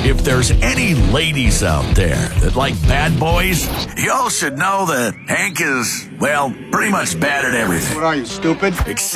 If there's any ladies out there that like bad boys, y'all should know that Hank is, well, pretty much bad at everything. What are you, stupid? Except